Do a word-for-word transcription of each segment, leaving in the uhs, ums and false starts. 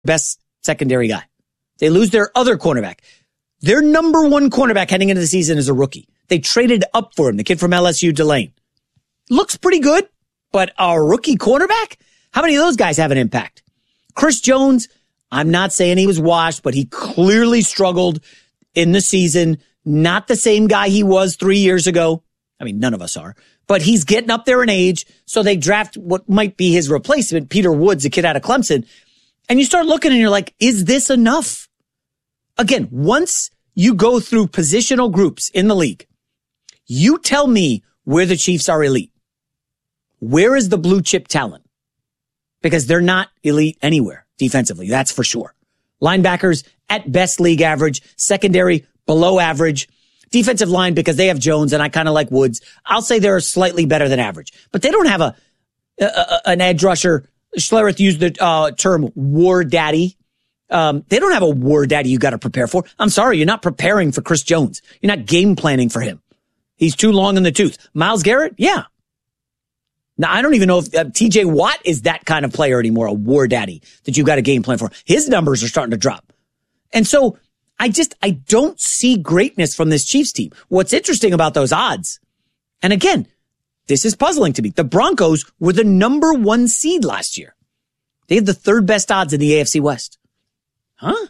best secondary guy. They lose their other cornerback. Their number one cornerback heading into the season is a rookie. They traded up for him, the kid from L S U, Delane. Looks pretty good, but a rookie cornerback? How many of those guys have an impact? Chris Jones, I'm not saying he was washed, but he clearly struggled in the season. Not the same guy he was three years ago. I mean, none of us are. But he's getting up there in age, so they draft what might be his replacement, Peter Woods, a kid out of Clemson. And you start looking and you're like, is this enough? Again, once you go through positional groups in the league, you tell me where the Chiefs are elite. Where is the blue chip talent? Because they're not elite anywhere defensively, that's for sure. Linebackers at best league average, secondary below average. Defensive line, because they have Jones and I kind of like Woods, I'll say they're slightly better than average. But they don't have a, a an edge rusher. Schlereth used the uh, term war daddy. Um, they don't have a war daddy you got to prepare for. I'm sorry, you're not preparing for Chris Jones. You're not game planning for him. He's too long in the tooth. Myles Garrett, yeah. Now, I don't even know if uh, T J Watt is that kind of player anymore, a war daddy that you got a game plan for. His numbers are starting to drop. And so I just, I don't see greatness from this Chiefs team. What's interesting about those odds, and again, this is puzzling to me. The Broncos were the number one seed last year. They had the third best odds in the A F C West. Huh?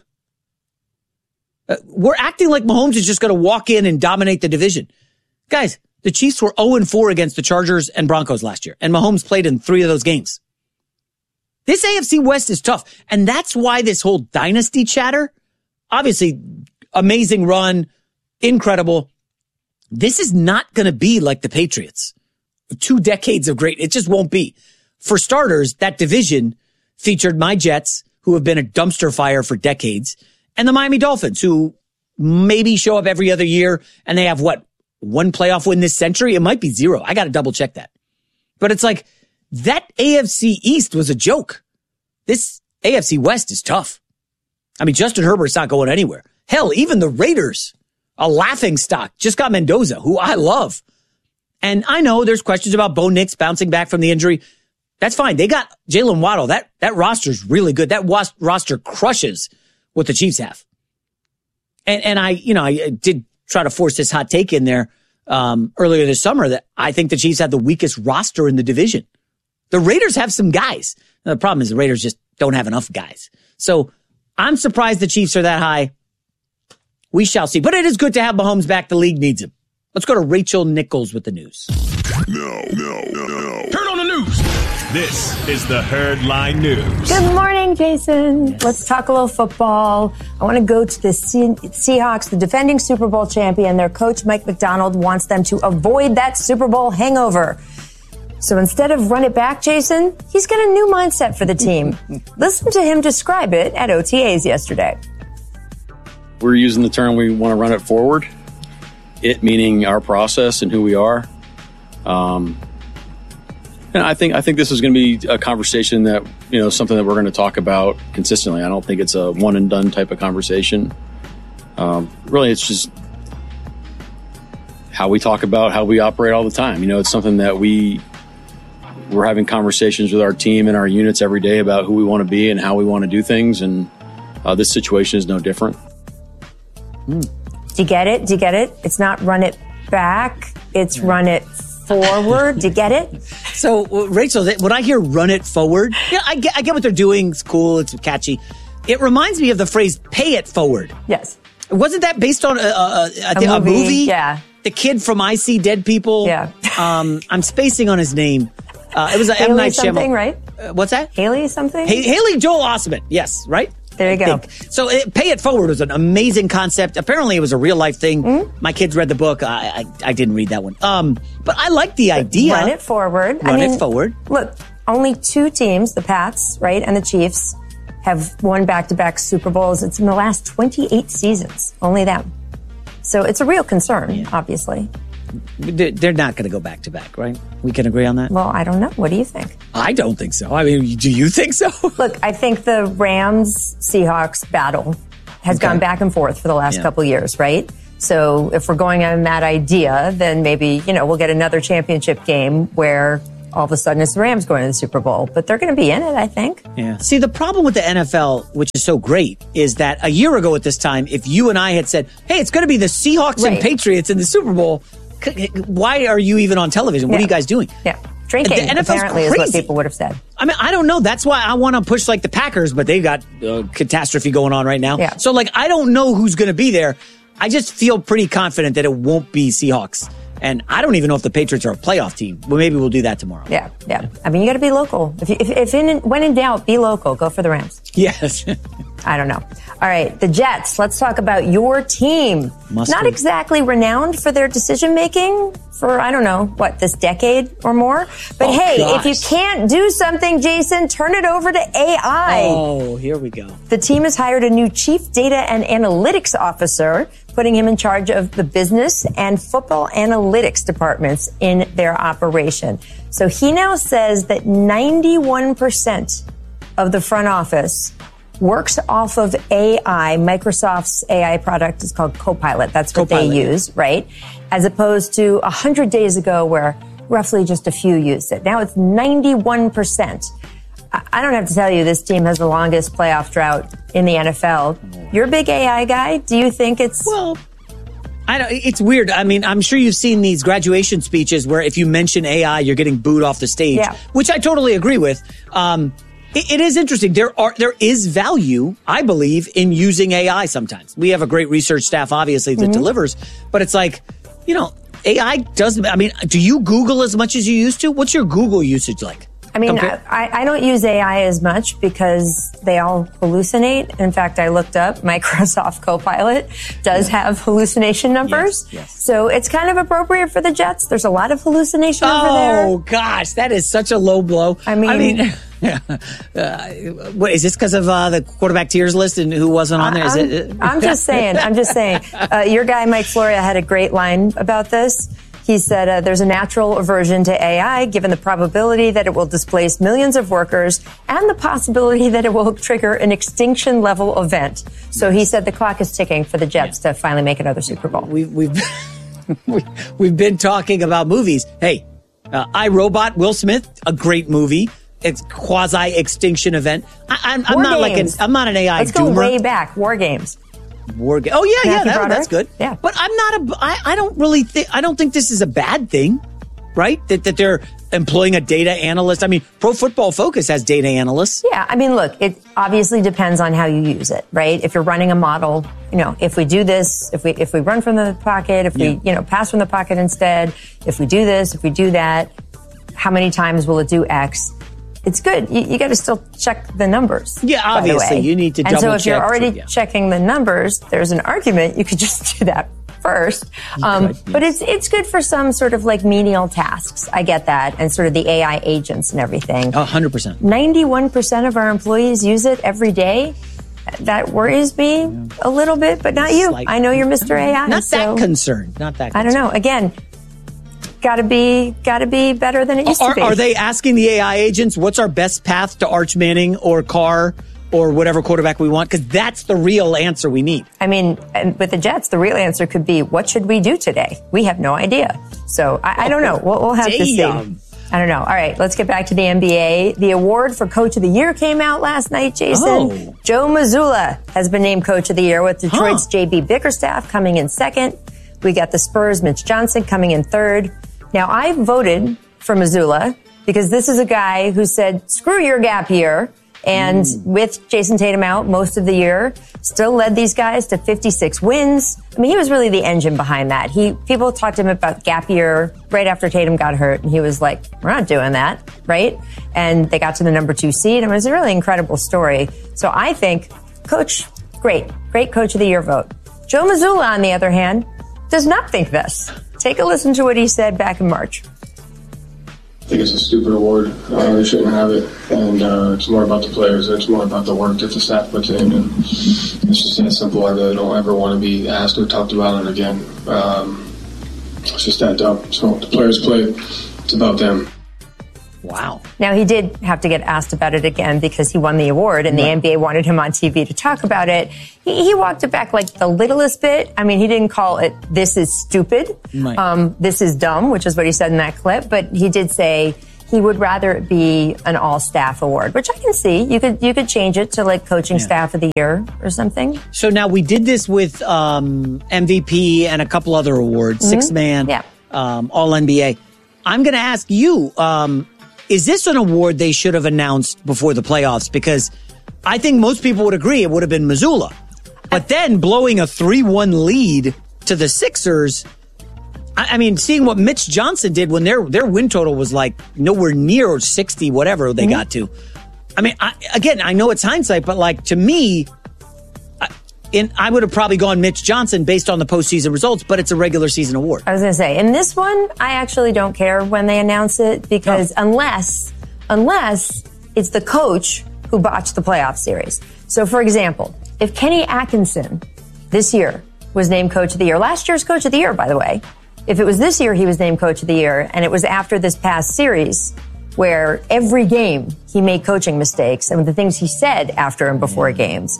Uh, we're acting like Mahomes is just going to walk in and dominate the division. Guys, the Chiefs were oh and four against the Chargers and Broncos last year, and Mahomes played in three of those games. This A F C West is tough, and that's why this whole dynasty chatter, obviously, amazing run, incredible. This is not going to be like the Patriots. Two decades of great. It just won't be. For starters, that division featured my Jets, who have been a dumpster fire for decades, and the Miami Dolphins, who maybe show up every other year, and they have, what, one playoff win this century? It might be zero. I got to double check that. But it's like, that A F C East was a joke. This A F C West is tough. I mean, Justin Herbert's not going anywhere. Hell, even the Raiders, a laughing stock, just got Mendoza, who I love. And I know there's questions about Bo Nix bouncing back from the injury. That's fine. They got Jalen Waddle. That, that roster's really good. That was, roster crushes what the Chiefs have. And, and I, you know, I did try to force this hot take in there, um, earlier this summer that I think the Chiefs have the weakest roster in the division. The Raiders have some guys. Now, the problem is the Raiders just don't have enough guys. So I'm surprised the Chiefs are that high. We shall see. But it is good to have Mahomes back. The league needs him. Let's go to Rachel Nichols with the news. No, no, no, no. Turn on the news. This is the Herd Line News. Good morning, Jason. Let's talk a little football. I want to go to the Se- Seahawks, the defending Super Bowl champion. Their coach, Mike Macdonald, wants them to avoid that Super Bowl hangover. So instead of run it back, Jason, he's got a new mindset for the team. Listen to him describe it at O T As yesterday. We're using the term we want to run it forward. It meaning our process and who we are. Um, and I think I think this is going to be a conversation that, you know, something that we're going to talk about consistently. I don't think it's a one and done type of conversation. Um, really, it's just how we talk about how we operate all the time. You know, it's something that we we're having conversations with our team and our units every day about who we want to be and how we want to do things. And uh, this situation is no different. Mm. Do you get it? Do you get it? It's not run it back. It's run it forward. Do you get it? So, Rachel, when I hear run it forward, yeah, I get, I get what they're doing. It's cool. It's catchy. It reminds me of the phrase pay it forward. Yes. Wasn't that based on a, a, a, a, a movie? movie? Yeah. The kid from I See Dead People. Yeah. um, I'm spacing on his name. Uh, it was a M. Night something, Shyamalan. right? Uh, what's that? Haley something? H- Haley Joel Osment. Yes, right? There you I go. Think. So it, pay it forward was an amazing concept. Apparently it was a real life thing. Mm-hmm. My kids read the book. I, I I didn't read that one. Um, but I like the idea. Run it forward. Run I mean, it forward. Look, only two teams, the Pats, right, and the Chiefs, have won back-to-back Super Bowls. It's in the last twenty-eight seasons. Only them. So it's a real concern, yeah. Obviously. They're not going to go back to back, right? We can agree on that? Well, I don't know. What do you think? I don't think so. I mean, do you think so? Look, I think the Rams-Seahawks battle has okay. gone back and forth for the last yeah. couple of years, right? So if we're going on that idea, then maybe, you know, we'll get another championship game where all of a sudden it's the Rams going to the Super Bowl. But they're going to be in it, I think. Yeah. See, the problem with the N F L, which is so great, is that a year ago at this time, if you and I had said, hey, it's going to be the Seahawks Right. and Patriots in the Super Bowl, c- why are you even on television? What Yeah. are you guys doing? Yeah. Drinking, The N F L's apparently, is what crazy. people would have said. I mean, I don't know. That's why I want to push like the Packers, but they've got uh, catastrophe going on right now. Yeah. So, like, I don't know who's going to be there. I just feel pretty confident that it won't be Seahawks. And I don't even know if the Patriots are a playoff team. Well, maybe we'll do that tomorrow. Yeah, yeah. I mean, you got to be local. If, you, if, if in, when in doubt, be local. Go for the Rams. Yes. I don't know. All right, the Jets. Let's talk about your team. Must Not be. exactly renowned for their decision making for, I don't know, what, this decade or more. But Oh, hey, gosh. if you can't do something, Jason, turn it over to A I. Oh, here we go. The team has hired a new chief data and analytics officer, putting him in charge of the business and football analytics departments in their operation. So he now says that ninety-one percent of the front office works off of A I. Microsoft's A I product is called Copilot. That's what Copilot, they yeah. use, right? As opposed to one hundred days ago where roughly just a few used it. Now it's ninety-one percent. I I don't have to tell you, this team has the longest playoff drought in the N F L. You're a big A I guy. Do you think it's... Well, I don't, it's weird. I mean, I'm sure you've seen these graduation speeches where if you mention A I, you're getting booed off the stage, Yeah. which I totally agree with. Um, it, it is interesting. There are there is value, I believe, in using A I sometimes. We have a great research staff, obviously, that Mm-hmm. delivers, but it's like, you know, A I doesn't, I mean, do you Google as much as you used to? What's your Google usage like? I mean, Compare- I, I don't use A I as much because they all hallucinate. In fact, I looked up Microsoft Copilot does have hallucination numbers. Yes, yes. So it's kind of appropriate for the Jets. There's a lot of hallucination over there. Oh gosh, that is such a low blow. I mean- I mean, uh, what is this because of uh, the quarterback tiers list and who wasn't on there? Is I'm, it? I'm just saying. I'm just saying. Uh, your guy Mike Floria had a great line about this. He said, uh, there's a natural aversion to A I given the probability that it will displace millions of workers and the possibility that it will trigger an extinction level event. So he said the clock is ticking for the Jets to finally make another Super Bowl. We've we've we- we've been talking about movies. Hey, uh, I, Robot, Will Smith, a great movie. It's quasi extinction event. I, I'm, I'm War not like an Games. I'm not an A I Let's go doomer. way back. War Games. War ga- Oh yeah, yeah, Matthew that, Broderick? that's good. Yeah. But I'm not a. I, I don't really think. I don't think this is a bad thing, right? That that they're employing a data analyst. I mean, Pro Football Focus has data analysts. Yeah, I mean, look, it obviously depends on how you use it, right? If you're running a model, you know, if we do this, if we if we run from the pocket, if we, Yeah. you know, pass from the pocket instead, if we do this, if we do that, how many times will it do X? It's good. You, you got to still check the numbers. Yeah, by the obviously, way. you need to And so double if you're check, already yeah. checking the numbers, there's an argument you could just do that first. Um, could, But yes. it's it's good for some sort of like menial tasks. I get that, and sort of the A I agents and everything. A hundred percent. ninety-one percent of our employees use it every day. That worries me a little bit, but not you. Slight- I know you're Mister A I. Not so that concerned. Not that. I don't concerned. know. Again, gotta be gotta be better than it used Are, to be. are they asking the A I agents what's our best path to Arch Manning or Carr or whatever quarterback we want? Because that's the real answer we need. I mean, and with the Jets, the real answer could be, what should we do today? We have no idea. So I, I don't know. We'll, we'll have to see. Damn. I don't know. All right, let's get back to the N B A. The award for Coach of the Year came out last night, Jason. Oh. Joe Mazzulla has been named Coach of the Year, with Detroit's Huh. J B Bickerstaff coming in second. We got the Spurs' Mitch Johnson coming in third. Now, I voted for Mazzulla because this is a guy who said, screw your gap year. And with Jason Tatum out most of the year, still led these guys to fifty-six wins. I mean, he was really the engine behind that. He people talked to him about gap year right after Tatum got hurt, and he was like, "We're not doing that, right?" And they got to the number two seed, and it was a really incredible story. So I think, Coach, great, great Coach of the Year vote. Joe Mazzulla, on the other hand, does not think this. Take a listen to what he said back in March. I think it's a stupid award. Uh, they shouldn't have it. And uh, it's more about the players. It's more about the work that the staff puts in. And it's just that simple. I really don't ever want to be asked or talked about it again. Um, it's just that dumb. So the players play. It's about them. Wow. Now, he did have to get asked about it again because he won the award and the N B A wanted him on T V to talk about it. He, he walked it back like the littlest bit. I mean, he didn't call it, this is stupid. Right. Um, this is dumb, which is what he said in that clip. But he did say he would rather it be an all-staff award, which I can see. You could you could change it to like coaching yeah. staff of the year or something. So now we did this with um, M V P and a couple other awards, mm-hmm. six man, yeah. um, all N B A. I'm going to ask you, um, is this an award they should have announced before the playoffs? Because I think most people would agree it would have been Mazzulla. But then blowing a three one lead to the Sixers, I, I mean, seeing what Mitch Johnson did when their their win total was like nowhere near sixty, whatever they mm-hmm. got to. I mean, I, again, I know it's hindsight, but like to me, I, in, I would have probably gone Mitch Johnson based on the postseason results, but it's a regular season award. I was going to say, in this one, I actually don't care when they announce it because no. unless unless it's the coach who botched the playoff series. So, for example, if Kenny Atkinson this year was named Coach of the Year, last year's Coach of the Year, by the way, if it was this year he was named Coach of the Year, and it was after this past series where every game he made coaching mistakes and the things he said after and before games,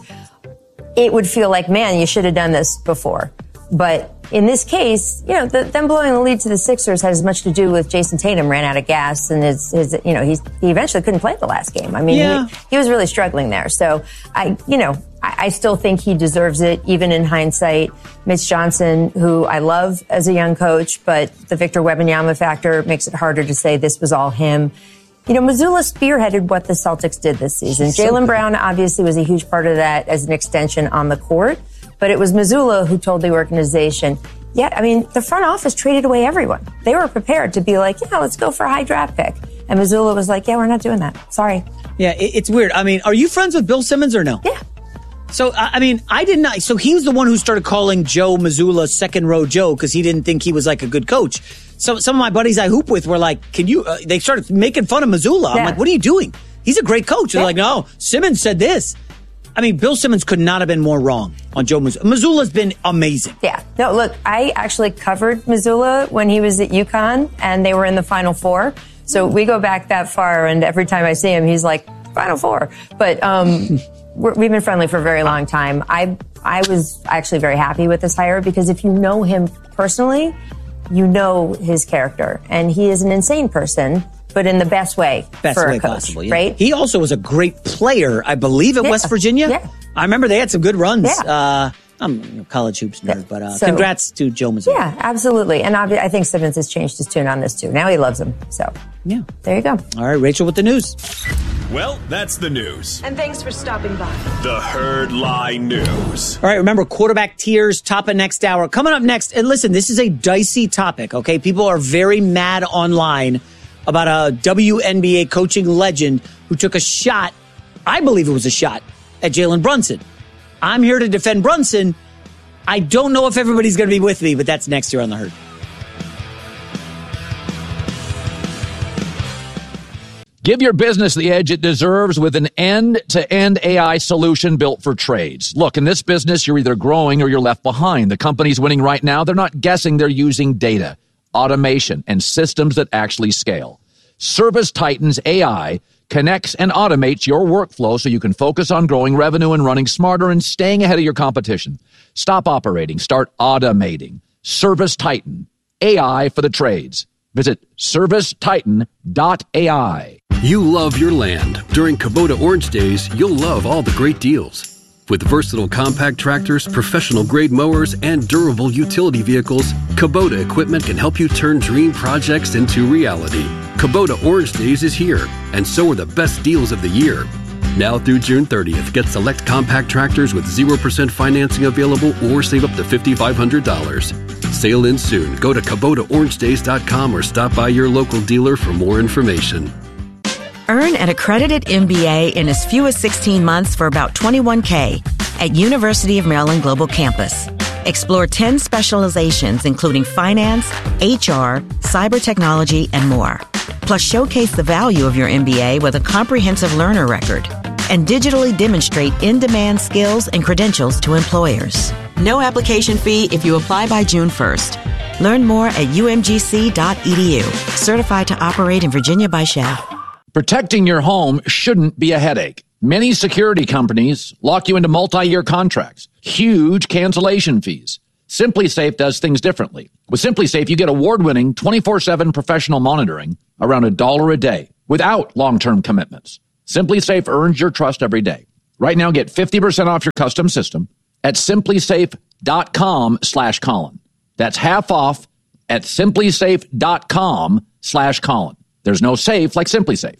it would feel like, man, you should have done this before. But in this case, you know, the, them blowing the lead to the Sixers had as much to do with Jason Tatum ran out of gas and his, his you know, he's, he eventually couldn't play the last game. I mean, yeah. he, he was really struggling there. So I, you know, I, I still think he deserves it, even in hindsight. Mitch Johnson, who I love as a young coach, but the Victor Wembanyama factor makes it harder to say this was all him. You know, Mazzulla spearheaded what the Celtics did this season. Jaylen Brown obviously was a huge part of that as an extension on the court. But it was Mazzulla who told the organization, yeah, I mean, the front office traded away everyone. They were prepared to be like, yeah, let's go for a high draft pick. And Mazzulla was like, yeah, we're not doing that. Sorry. Yeah, it's weird. I mean, are you friends with Bill Simmons or no? Yeah. So, I mean, I did not. So he was the one who started calling Joe Mazzulla second row Joe because he didn't think he was like a good coach. So some of my buddies I hoop with were like, can you, uh, they started making fun of Mazzulla. I'm yeah. like, what are you doing? He's a great coach. They're yeah. like, no, Simmons said this. I mean, Bill Simmons could not have been more wrong on Joe Mazzulla. Mazzulla's been amazing. Yeah. No, look, I actually covered Mazzulla when he was at UConn and they were in the Final Four. So we go back that far, and every time I see him, he's like, Final Four. But um, we're, we've been friendly for a very long time. I I was actually very happy with this hire because if you know him personally, you know his character. And he is an insane person, but in the best way best for way a coach, possible, yeah. right? He also was a great player, I believe, at yeah. West Virginia. Yeah. I remember they had some good runs. Yeah. Uh, I'm a college hoops nerd, yeah. but uh, so, congrats to Joe Mazzulla. Yeah, absolutely. And I think Simmons has changed his tune on this, too. Now he loves him. So, yeah, there you go. All right, Rachel with the news. Well, that's the news. And thanks for stopping by. The Herd Line News. All right, remember, quarterback tiers, top of next hour. Coming up next, and listen, this is a dicey topic, okay? People are very mad online about a W N B A coaching legend who took a shot, I believe it was a shot, at Jalen Brunson. I'm here to defend Brunson. I don't know if everybody's going to be with me, but that's next year on The Herd. Give your business the edge it deserves with an end-to-end A I solution built for trades. Look, in this business, you're either growing or you're left behind. The companies winning right now, they're not guessing, they're using data, automation, and systems that actually scale. ServiceTitan's A I connects and automates your workflow so you can focus on growing revenue and running smarter and staying ahead of your competition. Stop operating. Start automating. ServiceTitan. A I for the trades. Visit service titan dot A I. You love your land. During Kubota Orange Days, you'll love all the great deals. With versatile compact tractors, professional-grade mowers, and durable utility vehicles, Kubota equipment can help you turn dream projects into reality. Kubota Orange Days is here, and so are the best deals of the year. Now through June thirtieth, get select compact tractors with zero percent financing available or save up to five thousand five hundred dollars. Sale ends soon. Go to Kubota Orange Days dot com or stop by your local dealer for more information. Earn an accredited M B A in as few as sixteen months for about twenty-one thousand dollars at University of Maryland Global Campus. Explore ten specializations including finance, H R, cyber technology, and more. Plus, showcase the value of your M B A with a comprehensive learner record and digitally demonstrate in-demand skills and credentials to employers. No application fee if you apply by June first. Learn more at U M G C dot E D U. Certified to operate in Virginia by S H A. Protecting your home shouldn't be a headache. Many security companies lock you into multi-year contracts, huge cancellation fees. SimpliSafe does things differently. With SimpliSafe, you get award-winning twenty-four seven professional monitoring, around a dollar a day without long-term commitments. SimpliSafe earns your trust every day. Right now, get fifty percent off your custom system at simplysafe.com slash Colin. That's half off at simplysafe.com slash Colin. There's no safe like SimpliSafe.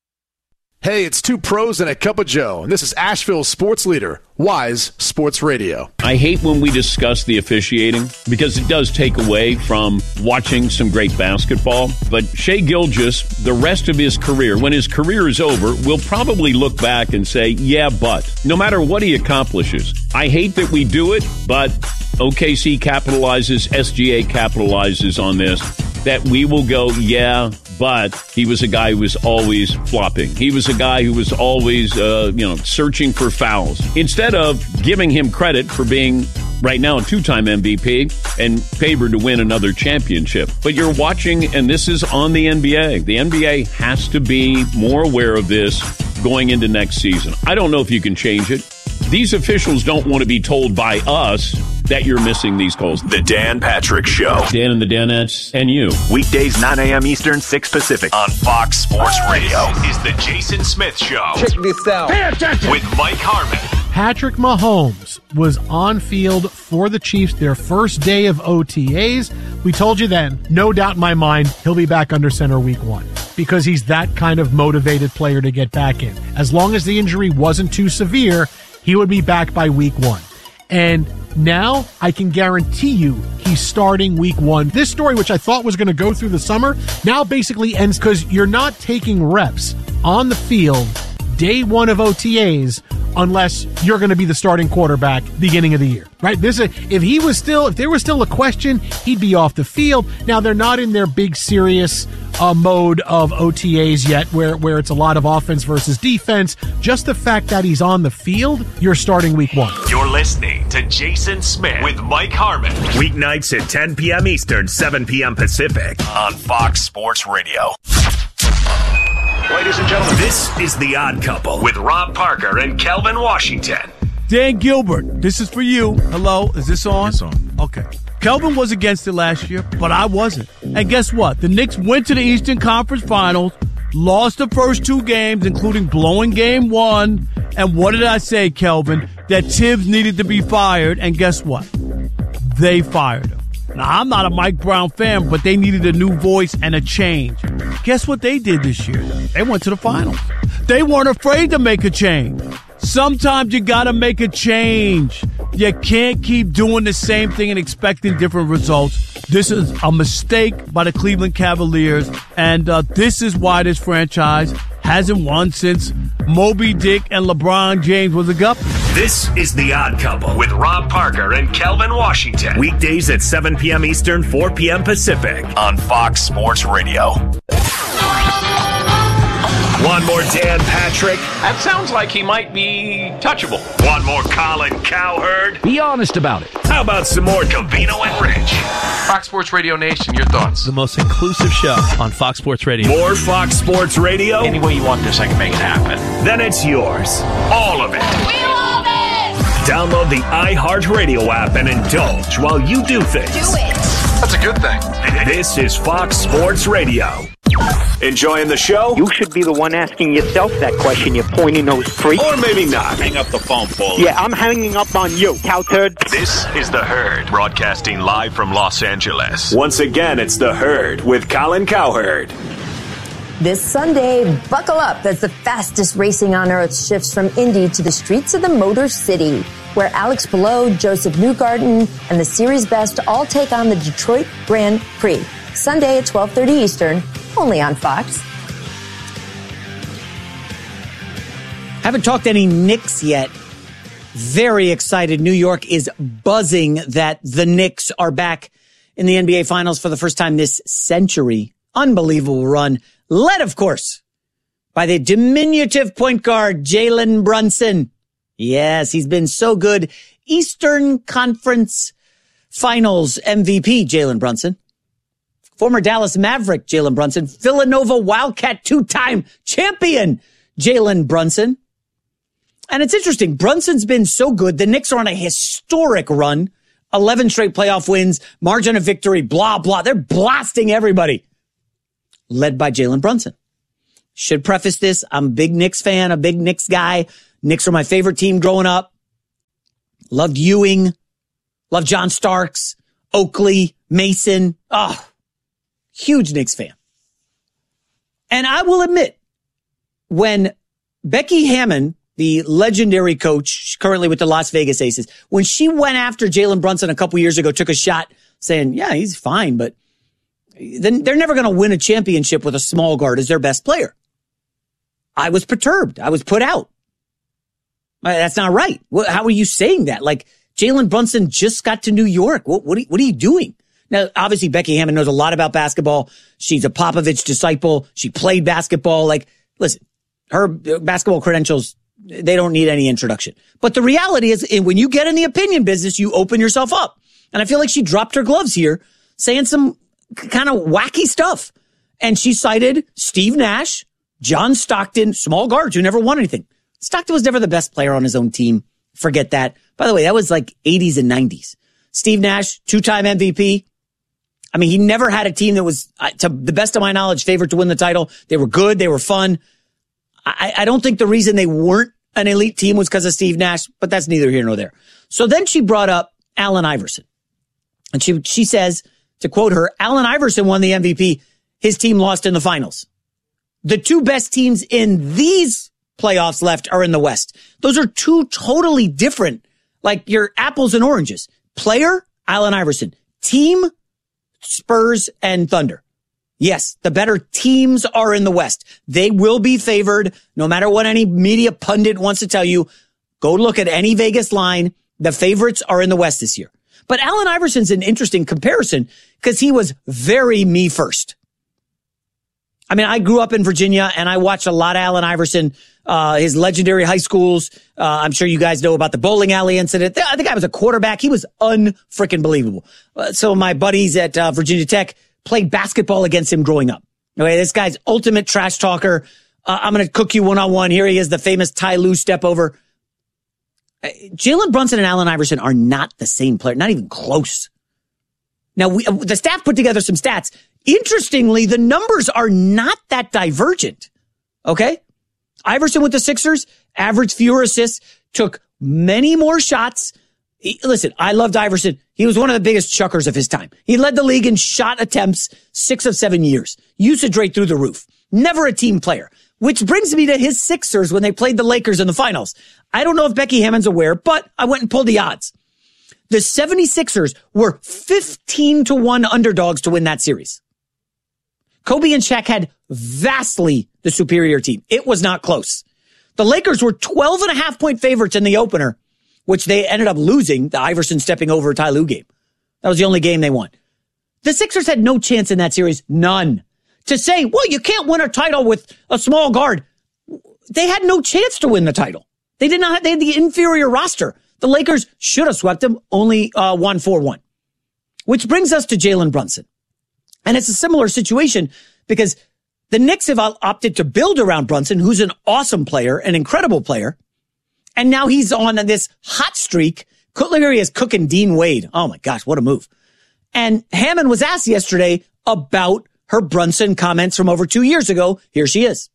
Hey, it's two pros and a cup of Joe, and this is Asheville's sports leader, Wise Sports Radio. I hate when we discuss the officiating because it does take away from watching some great basketball. But Shai Gilgeous, the rest of his career, when his career is over, will probably look back and say, yeah, but no matter what he accomplishes. I hate that we do it, but O K C capitalizes, S G A capitalizes on this, that we will go, yeah, but he was a guy who was always flopping. He was a guy who was always, uh, you know, searching for fouls. Instead of giving him credit for being, right now, a two-time M V P and favored to win another championship. But you're watching, and this is on the N B A. The N B A has to be more aware of this going into next season. I don't know if you can change it. These officials don't want to be told by us that you're missing these calls. The Dan Patrick Show. Dan and the Danettes and you. Weekdays, nine a.m. Eastern, six Pacific. On Fox Sports Radio. This is the Jason Smith Show. Check this out. Pay attention. With Mike Harmon. Patrick Mahomes was on field for the Chiefs their first day of O T As. We told you then, no doubt in my mind, he'll be back under center week one because he's that kind of motivated player to get back in. As long as the injury wasn't too severe, he would be back by week one. And now I can guarantee you he's starting week one. This story, which I thought was going to go through the summer, now basically ends because you're not taking reps on the field day one of O T As unless you're going to be the starting quarterback beginning of the year, right? This is, if he was still, if there was still a question, he'd be off the field. Now they're not in their big serious uh, mode of O T As yet, where where it's a lot of offense versus defense. Just the fact that he's on the field, you're starting week one. You're listening to Jason Smith with Mike Harmon. Weeknights at ten p.m. Eastern, seven p.m. Pacific on Fox Sports Radio. Ladies and gentlemen, this is The Odd Couple with Rob Parker and Kelvin Washington. Dan Gilbert, this is for you. Hello, is this on? It's on. Okay. Kelvin was against it last year, but I wasn't. And guess what? The Knicks went to the Eastern Conference Finals, lost the first two games, including blowing game one. And what did I say, Kelvin? That Tibbs needed to be fired, and guess what? They fired him. Now, I'm not a Mike Brown fan, but they needed a new voice and a change. Guess what they did this year? They went to the finals. They weren't afraid to make a change. Sometimes you got to make a change. You can't keep doing the same thing and expecting different results. This is a mistake by the Cleveland Cavaliers, and uh, this is why this franchise hasn't won since Moby Dick and LeBron James was a guppy. This is The Odd Couple with Rob Parker and Kelvin Washington. Weekdays at seven p.m. Eastern, four p.m. Pacific on Fox Sports Radio. One more Dan Patrick. That sounds like he might be touchable. One more Colin Cowherd. Be honest about it. How about some more Covino and Rich? Fox Sports Radio Nation, your thoughts? The most inclusive show on Fox Sports Radio. More Fox Sports Radio? Any way you want this, I can make it happen. Then it's yours. All of it. We love it! Download the iHeartRadio app and indulge while you do things. Do it! That's a good thing. This is Fox Sports Radio. Enjoying the show? You should be the one asking yourself that question, you pointy nose freak. Or maybe not. Hang up the phone, Paul. Yeah, I'm hanging up on you, cow turd. This is The Herd, broadcasting live from Los Angeles. Once again, it's The Herd with Colin Cowherd. This Sunday, buckle up as the fastest racing on earth shifts from Indy to the streets of the Motor City, where Alex Palou, Joseph Newgarden, and the series best all take on the Detroit Grand Prix. Sunday at twelve thirty Eastern, only on Fox. Haven't talked any Knicks yet. Very excited. New York is buzzing that the Knicks are back in the N B A Finals for the first time this century. Unbelievable run. Led, of course, by the diminutive point guard, Jalen Brunson. Yes, he's been so good. Eastern Conference Finals M V P, Jalen Brunson. Former Dallas Maverick, Jalen Brunson. Villanova Wildcat two-time champion, Jalen Brunson. And it's interesting. Brunson's been so good. The Knicks are on a historic run. eleven straight playoff wins, margin of victory, blah, blah. They're blasting everybody. led by Jalen Brunson. Should preface this, I'm a big Knicks fan, a big Knicks guy. Knicks were my favorite team growing up. Loved Ewing. Loved John Starks, Oakley, Mason. Oh, huge Knicks fan. And I will admit, when Becky Hammon, the legendary coach currently with the Las Vegas Aces, when she went after Jalen Brunson a couple years ago, took a shot saying, yeah, he's fine, but then they're never going to win a championship with a small guard as their best player. I was perturbed. I was put out. That's not right. How are you saying that? Like, Jalen Brunson just got to New York. What, what, are, what are you doing? Now, obviously, Becky Hammon knows a lot about basketball. She's a Popovich disciple. She played basketball. Like, listen, her basketball credentials, they don't need any introduction. But the reality is, when you get in the opinion business, you open yourself up. And I feel like she dropped her gloves here, saying some kind of wacky stuff. And she cited Steve Nash, John Stockton, small guards who never won anything. Stockton was never the best player on his own team. Forget that. By the way, that was like eighties and nineties. Steve Nash, two-time M V P. I mean, he never had a team that was, to the best of my knowledge, favored to win the title. They were good. They were fun. I, I don't think the reason they weren't an elite team was because of Steve Nash, but that's neither here nor there. So then she brought up Allen Iverson. And she, she says, to quote her, Allen Iverson won the M V P. His team lost in the finals. The two best teams in these playoffs left are in the West. Those are two totally different, like your apples and oranges. Player, Allen Iverson. Team, Spurs and Thunder. Yes, the better teams are in the West. They will be favored no matter what any media pundit wants to tell you. Go look at any Vegas line. The favorites are in the West this year. But Allen Iverson's an interesting comparison because he was very me first. I mean, I grew up in Virginia and I watched a lot of Allen Iverson, uh, his legendary high schools. Uh, I'm sure you guys know about the bowling alley incident. I think I was a quarterback. He was unfreaking believable. Uh, so my buddies at uh, Virginia Tech played basketball against him growing up. Okay, this guy's ultimate trash talker. Uh, I'm going to cook you one-on-one. Here he is, the famous Ty Lue step over. Uh, Jalen Brunson and Allen Iverson are not the same player, not even close. Now, we, uh, the staff put together some stats. Interestingly, the numbers are not that divergent. Okay? Iverson with the Sixers, averaged fewer assists, took many more shots. He, listen, I loved Iverson. He was one of the biggest chuckers of his time. He led the league in shot attempts six of seven years. Usage rate through the roof. Never a team player. Which brings me to his Sixers when they played the Lakers in the finals. I don't know if Becky Hammon's aware, but I went and pulled the odds. The seventy-sixers were fifteen to one underdogs to win that series. Kobe and Shaq had vastly the superior team. It was not close. The Lakers were twelve and a half point favorites in the opener, which they ended up losing, the Iverson stepping over Ty Lue game. That was the only game they won. The Sixers had no chance in that series. None. To say, well, you can't win a title with a small guard. They had no chance to win the title. They did not have, they had the inferior roster. The Lakers should have swept them, only uh, won four one. Which brings us to Jalen Brunson. And it's a similar situation because the Knicks have opted to build around Brunson, who's an awesome player, an incredible player. And now he's on this hot streak. Cutlery is cooking Dean Wade. Oh my gosh, what a move. And Hammond was asked yesterday about her Brunson comments from over two years ago. Here she is.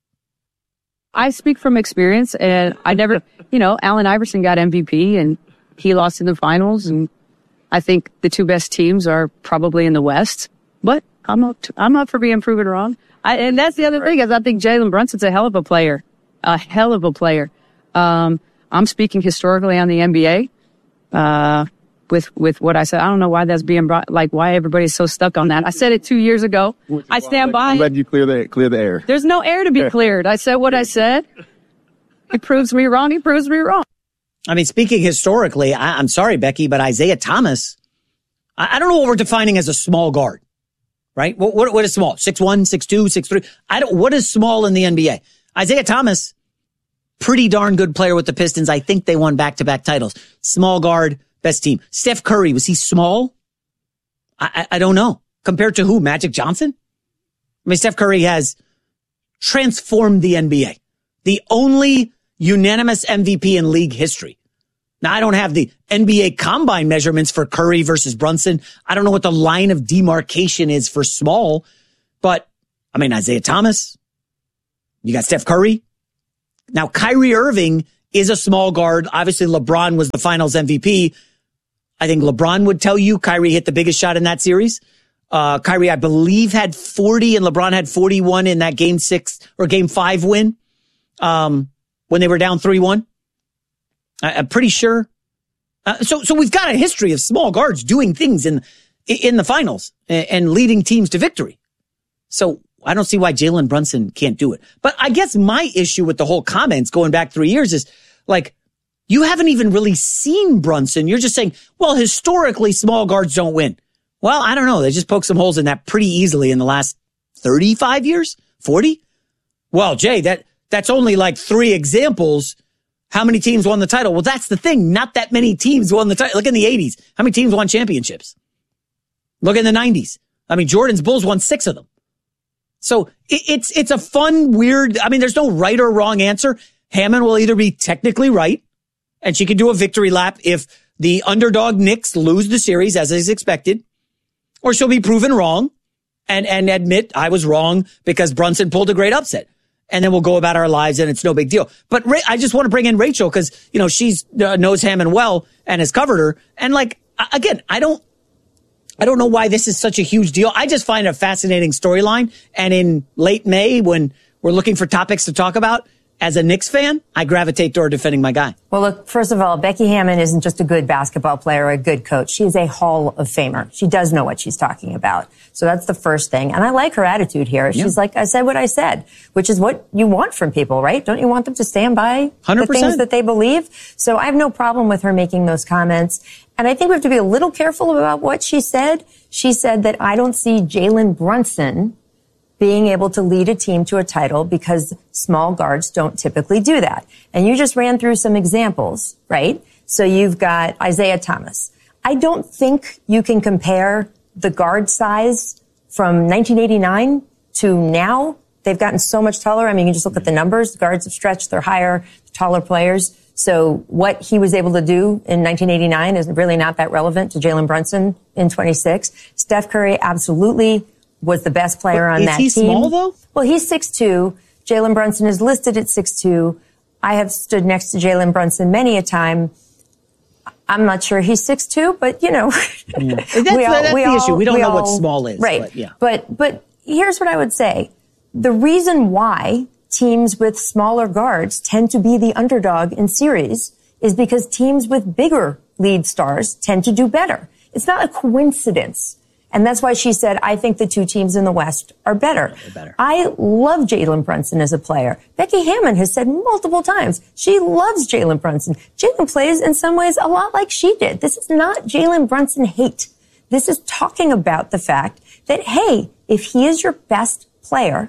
I speak from experience, and I never, you know, Allen Iverson got M V P and he lost in the finals. And I think the two best teams are probably in the West, but I'm not, I'm not for being proven wrong. I, and that's the other thing is I think Jalen Brunson's a hell of a player, a hell of a player. Um, I'm speaking historically on the N B A, uh, with, with what I said. I don't know why that's being brought, like why everybody's so stuck on that. I said it two years ago. I stand by I'm it. letting you clear the, clear the air. There's no air to be cleared. I said what I said. He proves me wrong. He proves me wrong. I mean, speaking historically, I, I'm sorry, Becky, but Isaiah Thomas, I, I don't know what we're defining as a small guard, right? What, what, what is small? six one, six two, six three? I don't, what is small in the N B A? Isaiah Thomas, pretty darn good player with the Pistons. I think they won back-to-back titles. Small guard, best team. Steph Curry, was he small? I, I, I don't know. Compared to who? Magic Johnson? I mean, Steph Curry has transformed the N B A. The only unanimous M V P in league history. Now, I don't have the N B A combine measurements for Curry versus Brunson. I don't know what the line of demarcation is for small, but I mean, Isaiah Thomas. You got Steph Curry. Now, Kyrie Irving is a small guard. Obviously, LeBron was the finals M V P. I think LeBron would tell you Kyrie hit the biggest shot in that series. Uh, Kyrie, I believe, had forty and LeBron had forty-one in that game six or game five win. Um, when they were down three one. I, I'm pretty sure. Uh, so, so we've got a history of small guards doing things in, in the finals and, and leading teams to victory. So I don't see why Jalen Brunson can't do it. But I guess my issue with the whole comments going back three years is like, you haven't even really seen Brunson. You're just saying, well, historically, small guards don't win. Well, I don't know. They just poked some holes in that pretty easily in the last thirty-five years, forty. Well, Jay, that, that's only like three examples. How many teams won the title? Well, that's the thing. Not that many teams won the title. Look in the eighties. How many teams won championships? Look in the nineties. I mean, Jordan's Bulls won six of them. So it, it's, it's a fun, weird, I mean, there's no right or wrong answer. Hammond will either be technically right, and she can do a victory lap if the underdog Knicks lose the series as is expected, or she'll be proven wrong and, and admit I was wrong because Brunson pulled a great upset. And then we'll go about our lives and it's no big deal. But Ra- I just want to bring in Rachel because, you know, she's uh, knows Hammond well and has covered her. And like, again, I don't, I don't know why this is such a huge deal. I just find it a fascinating storyline. And in late May, when we're looking for topics to talk about, as a Knicks fan, I gravitate toward defending my guy. Well, look, first of all, Becky Hammond isn't just a good basketball player or a good coach. She is a Hall of Famer. She does know what she's talking about. So that's the first thing. And I like her attitude here. She's yeah. like, I said what I said, which is what you want from people, right? Don't you want them to stand by one hundred percent the things that they believe? So I have no problem with her making those comments. And I think we have to be a little careful about what she said. She said that I don't see Jalen Brunson being able to lead a team to a title because small guards don't typically do that. And you just ran through some examples, right? So you've got Isaiah Thomas. I don't think you can compare the guard size from nineteen eighty-nine to now. They've gotten so much taller. I mean, you can just look at the numbers. The guards have stretched. They're higher, taller players. So what he was able to do in nineteen eighty-nine is really not that relevant to Jalen Brunson in twenty-six. Steph Curry, absolutely was the best player on that team. Is he small, though? Well, he's six two. Jalen Brunson is listed at six two. I have stood next to Jalen Brunson many a time. I'm not sure he's six two, but, you know. Yeah. That's, we all, that's we the all, issue. We don't we know all, what small is. Right. But, yeah. but, but here's what I would say. The reason why teams with smaller guards tend to be the underdog in series is because teams with bigger lead stars tend to do better. It's not a coincidence. And that's why she said, I think the two teams in the West are better. Yeah, better. I love Jalen Brunson as a player. Becky Hammond has said multiple times she loves Jalen Brunson. Jalen plays in some ways a lot like she did. This is not Jalen Brunson hate. This is talking about the fact that, hey, if he is your best player,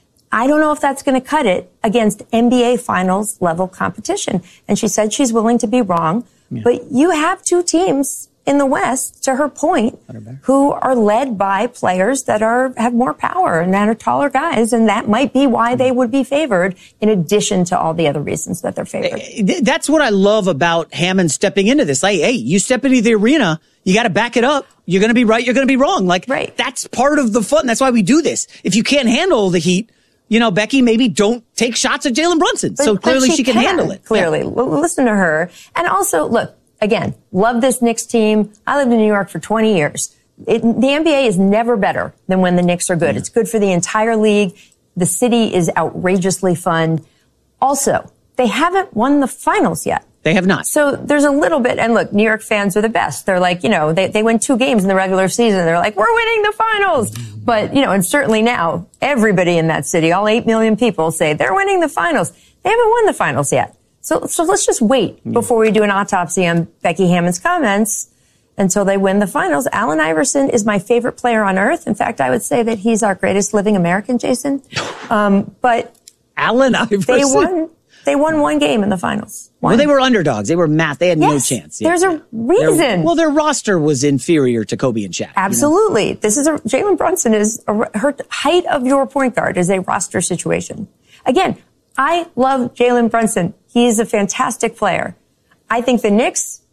I don't know if that's going to cut it against N B A finals level competition. And she said she's willing to be wrong. Yeah. But you have two teams in the West, to her point, who are led by players that are have more power and that are taller guys, and that might be why they would be favored, in addition to all the other reasons that they're favored. That's what I love about Hammond stepping into this. Like, hey, you step into the arena, you got to back it up. You're going to be right, you're going to be wrong. Like, right. That's part of the fun. That's why we do this. If you can't handle the heat, you know, Becky, maybe don't take shots at Jalen Brunson. But, so clearly she, she can, can handle it. Clearly. Yeah. Listen to her. And also, look, again, love this Knicks team. I lived in New York for twenty years. It, the N B A is never better than when the Knicks are good. Yeah. It's good for the entire league. The city is outrageously fun. Also, they haven't won the finals yet. They have not. So there's a little bit, and look, New York fans are the best. They're like, you know, they, they win two games in the regular season. They're like, we're winning the finals. But, you know, and certainly now, everybody in that city, all eight million people say they're winning the finals. They haven't won the finals yet. So, so let's just wait before we do an autopsy on Becky Hammond's comments until they win the finals. Allen Iverson is my favorite player on earth. In fact, I would say that he's our greatest living American, Jason. Um, but Allen Iverson. They won, they won one game in the finals. One. Well, they were underdogs. They were math. They had yes, no chance. Yeah. There's a reason. Their, well, their roster was inferior to Kobe and Shaq. Absolutely. You know? This is a, Jalen Brunson is, a, her height of your point guard is a roster situation. Again, I love Jalen Brunson. He is a fantastic player. I think the Knicks,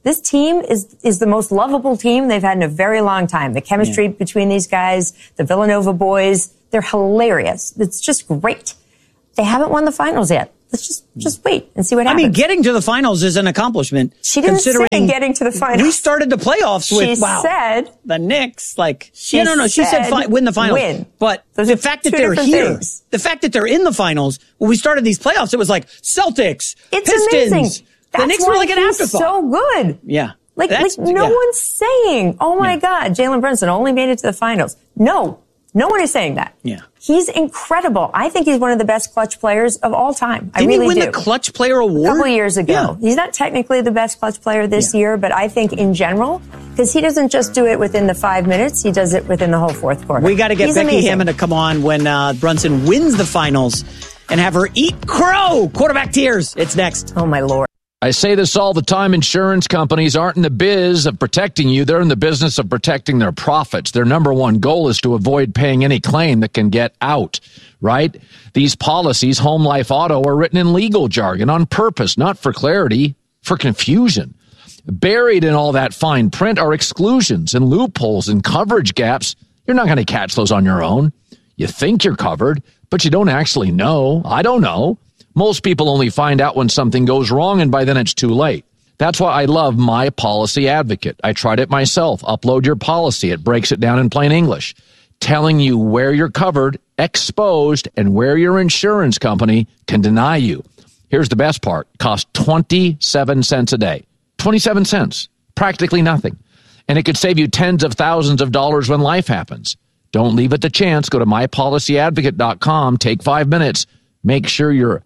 This team is is the most lovable team they've had in a very long time. The chemistry yeah. between these guys, the Villanova boys, they're hilarious. It's just great. They haven't won the finals yet. Let's just just wait and see what happens. I mean, getting to the finals is an accomplishment. She didn't considering say getting to the finals. We started the playoffs with, she wow, said, the Knicks. Like, she yeah, no, no, she said, said fi- win the finals. Win. But Those the fact that they're here, things. the fact that they're in the finals, when we started these playoffs, it was like Celtics, it's Pistons. Amazing. That's the Knicks why were like an he's afterthought. so good. Yeah. Like, like no yeah. one's saying, oh my yeah. God, Jalen Brunson only made it to the finals. No, no one is saying that. Yeah. He's incredible. I think he's one of the best clutch players of all time. I Didn't really he win do. the clutch player award? A couple of years ago. Yeah. He's not technically the best clutch player this yeah. year, but I think in general, because he doesn't just do it within the five minutes, he does it within the whole fourth quarter. We got to get he's Becky amazing. Hammond to come on when uh, Brunson wins the finals and have her eat crow. Quarterback tears. It's next. Oh, my Lord. I say this all the time. Insurance companies aren't in the biz of protecting you. They're in the business of protecting their profits. Their number one goal is to avoid paying any claim that can get out, right? These policies, home, life, auto, are written in legal jargon on purpose, not for clarity, for confusion. Buried in all that fine print are exclusions and loopholes and coverage gaps. You're not going to catch those on your own. You think you're covered, but you don't actually know. I don't know. Most people only find out when something goes wrong, and by then it's too late. That's why I love My Policy Advocate. I tried it myself. Upload your policy. It breaks it down in plain English, telling you where you're covered, exposed, and where your insurance company can deny you. Here's the best part. It costs twenty-seven cents a day. twenty-seven cents. Practically nothing. And it could save you tens of thousands of dollars when life happens. Don't leave it to chance. Go to my policy advocate dot com. Take five minutes. Make sure you're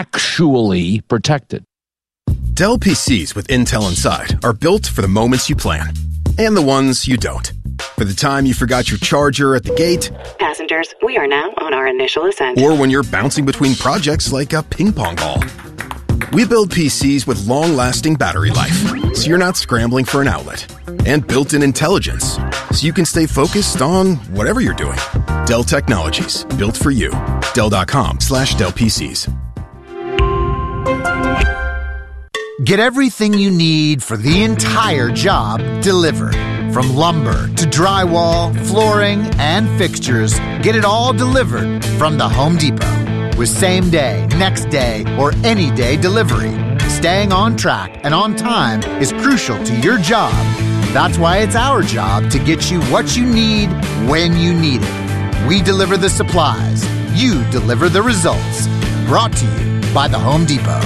actually protected. Dell P Cs with Intel Inside are built for the moments you plan and the ones you don't. For the time you forgot your charger at the gate. Passengers, we are now on our initial ascent. Or when you're bouncing between projects like a ping pong ball. We build P Cs with long-lasting battery life, so you're not scrambling for an outlet. And built-in intelligence, so you can stay focused on whatever you're doing. Dell Technologies, built for you. Dell.com slash Dell PCs. Get everything you need for the entire job delivered. From lumber to drywall, flooring, and fixtures, get it all delivered from the Home Depot. With same day, next day, or any day delivery, staying on track and on time is crucial to your job. That's why it's our job to get you what you need when you need it. We deliver the supplies. You deliver the results. Brought to you by the Home Depot.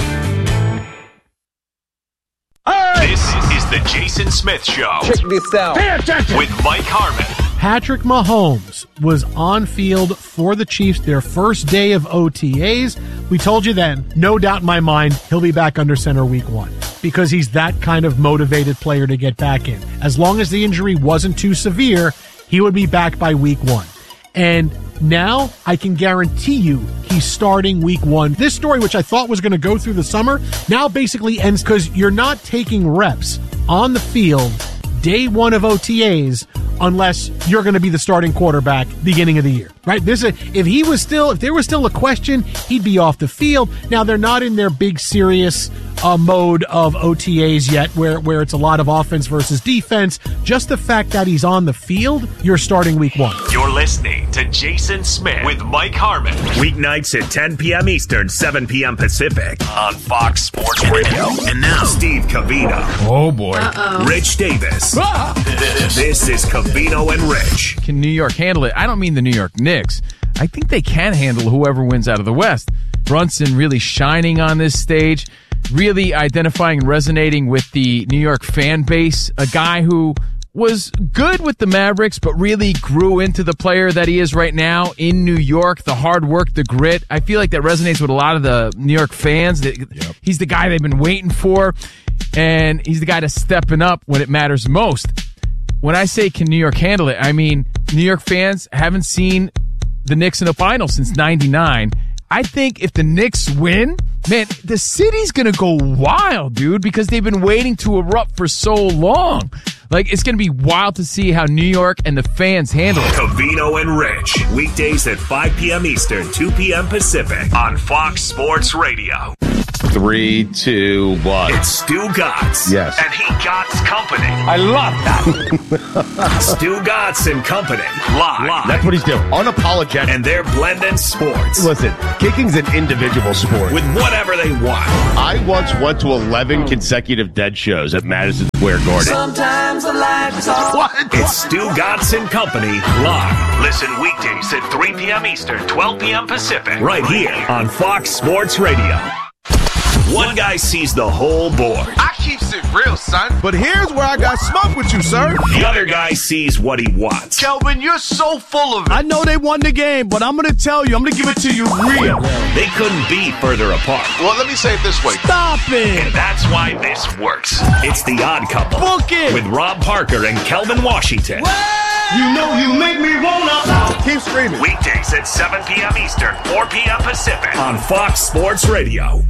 This is the Jason Smith Show. Check this out. Pay attention. With Mike Harmon. Patrick Mahomes was on field for the Chiefs their first day of O T As. We told you then, no doubt in my mind, he'll be back under center week one because he's that kind of motivated player to get back in. As long as the injury wasn't too severe, he would be back by week one. And now I can guarantee you he's starting week one. This story, which I thought was going to go through the summer, now basically ends because you're not taking reps on the field day one of O T As unless you're going to be the starting quarterback beginning of the year, right? This is, if he was still, if there was still a question, he'd be off the field. Now they're not in their big serious uh, mode of O T As yet, where where it's a lot of offense versus defense. Just the fact that he's on the field, you're starting week one. You're listening to Jason Smith with Mike Harmon. Weeknights at ten p.m. Eastern, seven p.m. Pacific on Fox Sports Radio. And now, Steve Covino. Oh, boy. Uh-oh. Rich Davis. Ah! This, this is Covino and Rich. Can New York handle it? I don't mean the New York Knicks. I think they can handle whoever wins out of the West. Brunson really shining on this stage, really identifying and resonating with the New York fan base. A guy who was good with the Mavericks, but really grew into the player that he is right now in New York. The hard work, the grit. I feel like that resonates with a lot of the New York fans. Yep. He's the guy they've been waiting for, and he's the guy that's stepping up when it matters most. When I say can New York handle it, I mean New York fans haven't seen the Knicks in a final since ninety-nine. I think if the Knicks win, man, the city's going to go wild, dude, because they've been waiting to erupt for so long. Like, it's going to be wild to see how New York and the fans handle it. Covino and Rich, weekdays at five p.m. Eastern, two p.m. Pacific on Fox Sports Radio. Three, two, one. It's Stu Gotts. Yes. And he Gotts Company. I love that. Stu Gotts and Company. Live. Live. That's what he's doing. Unapologetic. And they're blending sports. Listen, kicking's an individual sport. With whatever they want. I once went to eleven consecutive dead shows at Madison Square Garden. Sometimes the lights off. What? It's Stu Gotts and Company. Live. Listen weekdays at three p.m. Eastern, twelve p.m. Pacific. Right here on Fox Sports Radio. One guy sees the whole board. I keeps it real, son. But here's where I got smoke with you, sir. The other guy sees what he wants. Kelvin, you're so full of it. I know they won the game, but I'm going to tell you, I'm going to give it to you real. They couldn't be further apart. Well, let me say it this way. Stop it. And that's why this works. It's The Odd Couple. Book it. With Rob Parker and Kelvin Washington. What? You know you make me wanna. Keep screaming. Weekdays at seven p.m. Eastern, four p.m. Pacific. On Fox Sports Radio.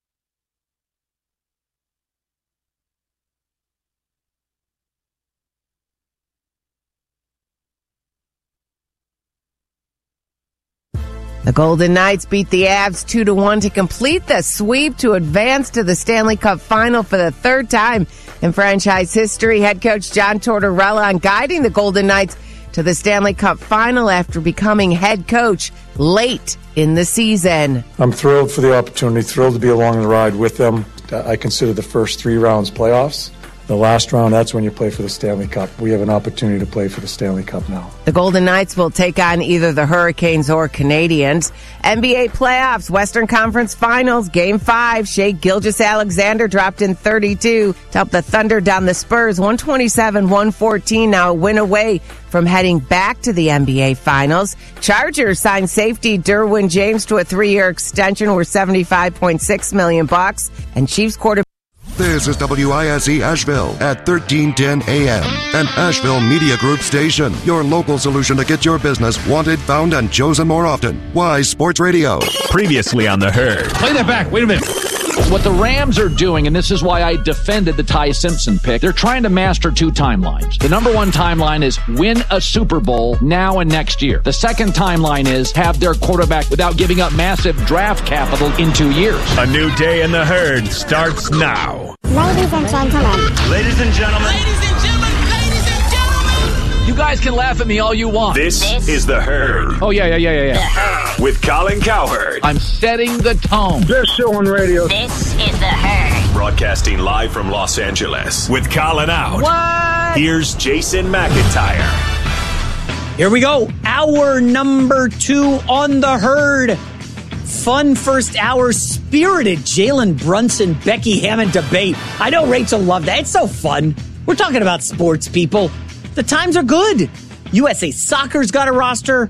The Golden Knights beat the Avs two to one to complete the sweep to advance to the Stanley Cup Final for the third time in franchise history. Head coach John Tortorella on guiding the Golden Knights to the Stanley Cup Final after becoming head coach late in the season. I'm thrilled for the opportunity, thrilled to be along the ride with them. I consider the first three rounds playoffs. The last round, that's when you play for the Stanley Cup. We have an opportunity to play for the Stanley Cup now. The Golden Knights will take on either the Hurricanes or Canadiens. N B A playoffs, Western Conference Finals, Game five. Shai Gilgeous-Alexander dropped in thirty-two to help the Thunder down the Spurs. one twenty-seven one fourteen, now a win away from heading back to the N B A Finals. Chargers signed safety Derwin James to a three-year extension worth seventy-five point six million dollars. And Chiefs quarterback This is W I S E Asheville at thirteen ten A M, an Asheville Media Group station. Your local solution to get your business wanted, found, and chosen more often. Wise Sports Radio. Previously on The Herd. Play that back. Wait a minute. What the Rams are doing, and this is why I defended the Ty Simpson pick, they're trying to master two timelines. The number one timeline is win a Super Bowl now and next year. The second timeline is have their quarterback without giving up massive draft capital in two years. A new day in The Herd starts now. Ladies and gentlemen. Ladies and gentlemen. Ladies and gentlemen. Ladies and gentlemen. You guys can laugh at me all you want. This, this is The Herd. Oh, yeah, yeah, yeah, yeah, yeah. With Colin Cowherd. I'm setting the tone. Best show on radio. This is The Herd. Broadcasting live from Los Angeles. With Colin out. What? Here's Jason McIntyre. Here we go. Hour number two on The Herd. Fun first hour, spirited Jalen Brunson, Becky Hammon debate. I know Rachel loved that. It's so fun. We're talking about sports, people. The times are good. U S A Soccer's got a roster.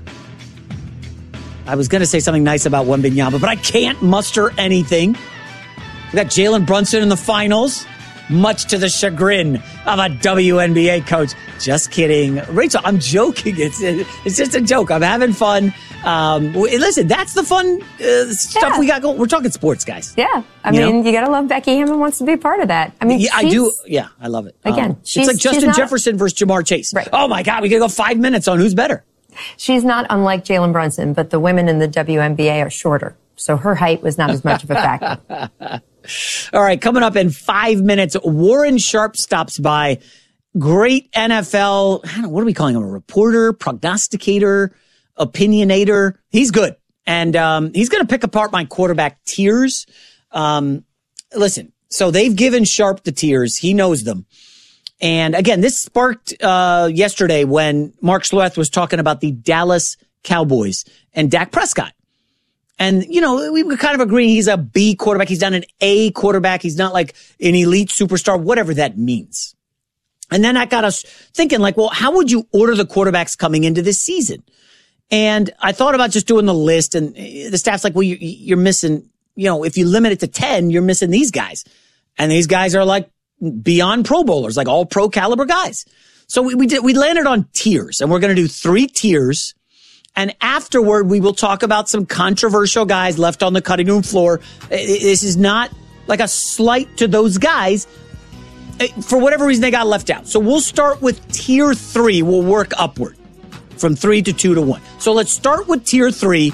I was going to say something nice about Wembanyama, but I can't muster anything. We got Jalen Brunson in the finals, much to the chagrin of a W N B A coach. Just kidding. Rachel, I'm joking. It's it's just a joke. I'm having fun. Um, listen, that's the fun uh, stuff yeah. we got going. We're talking sports, guys. Yeah. I you mean, know? You got to love Becky Hammon wants to be a part of that. I mean, yeah, I do. Yeah, I love it. Again, um, she's, it's like Justin not, Jefferson versus Jamar Chase. Right. Oh, my God. We could go five minutes on who's better. She's not unlike Jalen Brunson, but the women in the W N B A are shorter. So her height was not as much of a factor. All right, coming up in five minutes, Warren Sharp stops by. Great N F L, I don't know, what are we calling him? A reporter, prognosticator, opinionator. He's good. And um, he's going to pick apart my quarterback tiers. Um, listen, so they've given Sharp the tiers. He knows them. And again, this sparked uh, yesterday when Mark Schlereth was talking about the Dallas Cowboys and Dak Prescott. And, you know, we were kind of agreeing he's a B quarterback. He's not an A quarterback. He's not like an elite superstar, whatever that means. And then that got us thinking like, well, how would you order the quarterbacks coming into this season? And I thought about just doing the list, and the staff's like, well, you, you're missing, you know, if you limit it to ten, you're missing these guys. And these guys are like beyond Pro Bowlers, like all pro caliber guys. So we, we did, we landed on tiers, and we're going to do three tiers. And afterward, we will talk about some controversial guys left on the cutting room floor. This is not like a slight to those guys. For whatever reason, they got left out. So we'll start with tier three. We'll work upward from three to two to one. So let's start with tier three.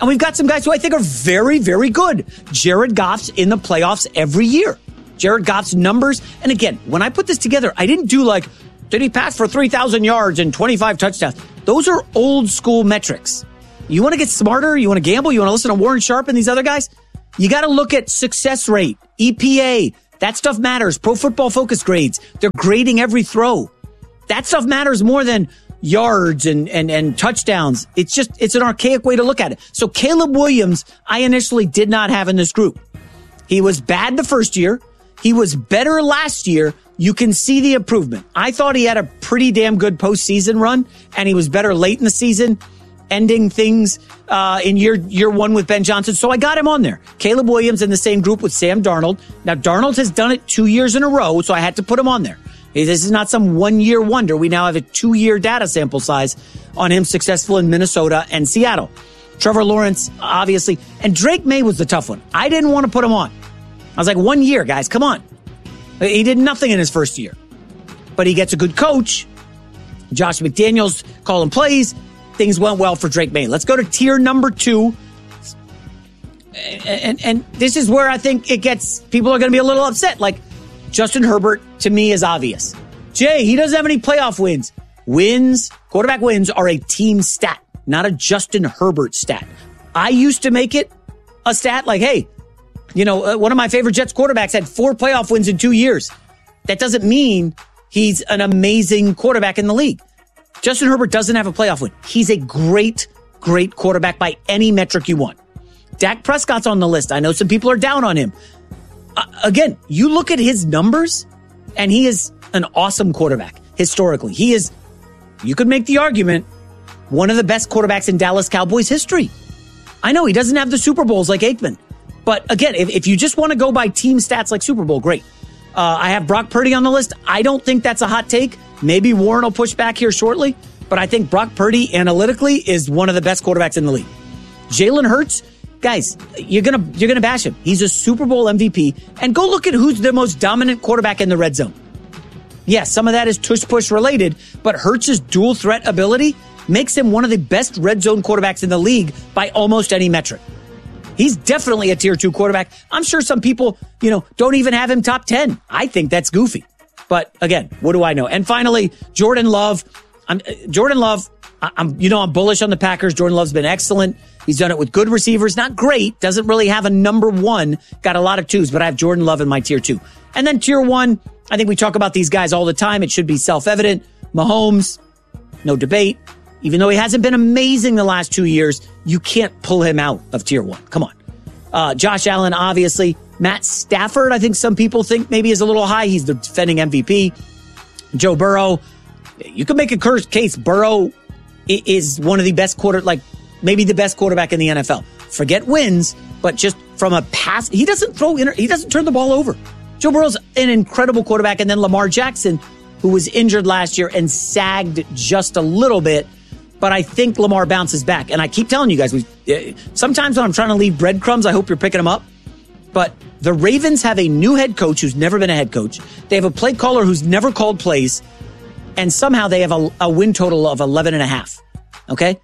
And we've got some guys who I think are very, very good. Jared Goff's in the playoffs every year. Jared Goff's numbers. And again, when I put this together, I didn't do like, did he pass for three thousand yards and twenty-five touchdowns? Those are old school metrics. You want to get smarter? You want to gamble? You want to listen to Warren Sharp and these other guys? You got to look at success rate, E P A. That stuff matters. Pro Football Focus grades. They're grading every throw. That stuff matters more than yards and, and, and touchdowns. It's just, it's an archaic way to look at it. So Caleb Williams, I initially did not have in this group. He was bad the first year. He was better last year. You can see the improvement. I thought he had a pretty damn good postseason run, and he was better late in the season, ending things uh, in year year one with Ben Johnson. So I got him on there. Caleb Williams in the same group with Sam Darnold. Now, Darnold has done it two years in a row, so I had to put him on there. This is not some one-year wonder. We now have a two-year data sample size on him successful in Minnesota and Seattle. Trevor Lawrence, obviously. And Drake May was the tough one. I didn't want to put him on. I was like, one year, guys, come on. He did nothing in his first year. But he gets a good coach. Josh McDaniels calling plays. Things went well for Drake May. Let's go to tier number two. And, and, and this is where I think it gets, people are going to be a little upset. Like, Justin Herbert, to me, is obvious. Jay, he doesn't have any playoff wins. Wins, quarterback wins are a team stat, not a Justin Herbert stat. I used to make it a stat like, hey, you know, uh, one of my favorite Jets quarterbacks had four playoff wins in two years. That doesn't mean he's an amazing quarterback in the league. Justin Herbert doesn't have a playoff win. He's a great, great quarterback by any metric you want. Dak Prescott's on the list. I know some people are down on him. Uh, again, you look at his numbers, and he is an awesome quarterback historically. He is, you could make the argument, one of the best quarterbacks in Dallas Cowboys history. I know he doesn't have the Super Bowls like Aikman. But again, if, if you just want to go by team stats like Super Bowl, great. Uh, I have Brock Purdy on the list. I don't think that's a hot take. Maybe Warren will push back here shortly. But I think Brock Purdy analytically is one of the best quarterbacks in the league. Jalen Hurts, guys, you're gonna you're gonna bash him. He's a Super Bowl M V P. And go look at who's the most dominant quarterback in the red zone. Yes, some of that is tush push related, but Hurts' dual threat ability makes him one of the best red zone quarterbacks in the league by almost any metric. He's definitely a tier two quarterback. I'm sure some people, you know, don't even have him top ten. I think that's goofy. But again, what do I know? And finally, Jordan Love. I'm Jordan Love. I'm, you know, I'm bullish on the Packers. Jordan Love's been excellent. He's done it with good receivers. Not great. Doesn't really have a number one. Got a lot of twos, but I have Jordan Love in my tier two. And then tier one, I think we talk about these guys all the time. It should be self-evident. Mahomes, no debate. Even though he hasn't been amazing the last two years, you can't pull him out of tier one. Come on. Uh, Josh Allen, obviously. Matt Stafford, I think some people think maybe is a little high. He's the defending M V P. Joe Burrow, you can make a cursed case. Burrow is one of the best quarter, like maybe the best quarterback in the N F L. Forget wins, but just from a pass, he doesn't throw, inter- he doesn't turn the ball over. Joe Burrow's an incredible quarterback. And then Lamar Jackson, who was injured last year and sagged just a little bit. But I think Lamar bounces back. And I keep telling you guys, we uh, sometimes when I'm trying to leave breadcrumbs, I hope you're picking them up. But the Ravens have a new head coach who's never been a head coach. They have a play caller who's never called plays. And somehow they have a, a win total of eleven and a half. Okay?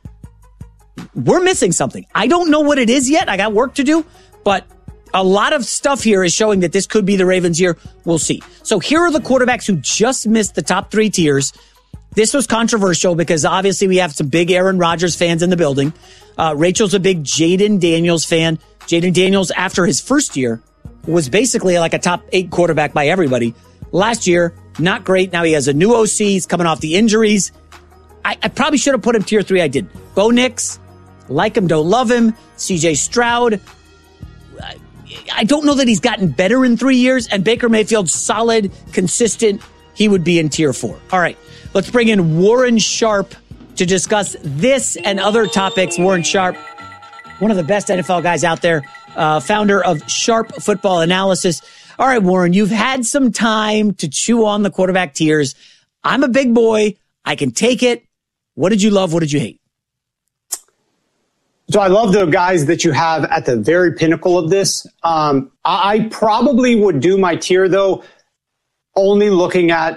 We're missing something. I don't know what it is yet. I got work to do. But a lot of stuff here is showing that this could be the Ravens' year. We'll see. So here are the quarterbacks who just missed the top three tiers. This was controversial because obviously we have some big Aaron Rodgers fans in the building. Uh, Rachel's a big Jaden Daniels fan. Jaden Daniels, after his first year, was basically like a top eight quarterback by everybody. Last year, not great. Now he has a new O C. He's coming off the injuries. I, I probably should have put him tier three. I did. Bo Nix, like him, don't love him. C J Stroud. I, I don't know that he's gotten better in three years. And Baker Mayfield, solid, consistent. He would be in tier four. All right. Let's bring in Warren Sharp to discuss this and other topics. Warren Sharp, one of the best N F L guys out there, uh, founder of Sharp Football Analysis. All right, Warren, you've had some time to chew on the quarterback tiers. I'm a big boy. I can take it. What did you love? What did you hate? So I love the guys that you have at the very pinnacle of this. Um, I probably would do my tier, though, only looking at